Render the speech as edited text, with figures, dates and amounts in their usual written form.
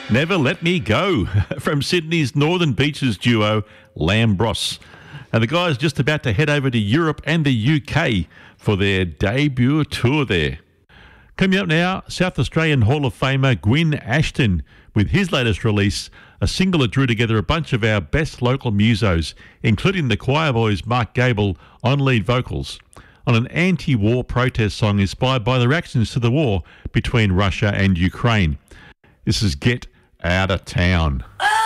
Never Let Me Go from Sydney's Northern Beaches duo Lambros. And the guys just about to head over to Europe and the UK for their debut tour there. Coming up now, South Australian Hall of Famer Gwyn Ashton with his latest release, a single that drew together a bunch of our best local musos, including the Choir Boys' Mark Gable on lead vocals, on an anti-war protest song inspired by the reactions to the war between Russia and Ukraine. This is Get Out of Town.